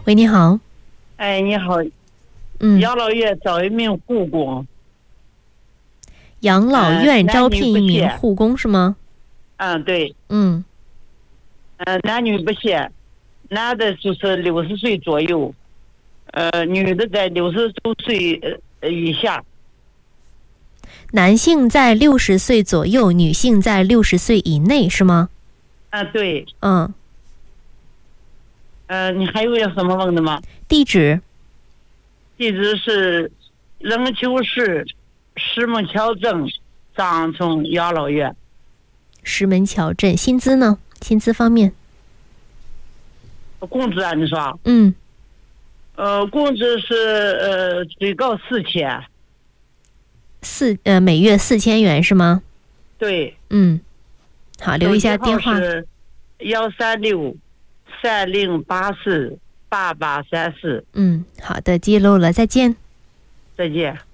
喂，你好。 哎，你好，养老院招一名护工。 养老院招聘一名护工是吗？ 对。男女不限，男的就是60岁左右，女的在65岁以下。 男性在60岁左右，女性在60岁以内是吗？ 对。你还有什么问的吗？ 地址是任丘市石门桥镇张村养老院。 石门桥镇。薪资呢？薪资方面， 工资啊，你说？工资是最高4000。 每月4000元是吗？ 对。 好，留一下电话。 是13630848834。 好的，记录了，再见。 再见。